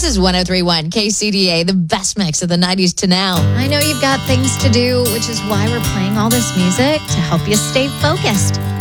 is 103.1 KCDA, the best mix of the 90s to now. I know you've got things to do, which is why we're playing all this music to help you stay focused.